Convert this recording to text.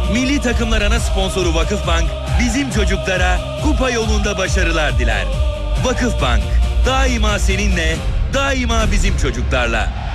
Milli takımlar ana sponsoru Vakıfbank, bizim çocuklara kupa yolunda başarılar diler. Vakıfbank, daima seninle, daima bizim çocuklarla.